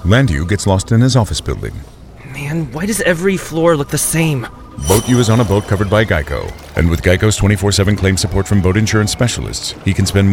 Landu gets lost in his office building. Man, why does every floor look the same? Boat U is on a boat covered by Geico. And with Geico's 24/7 claim support from boat insurance specialists, he can spend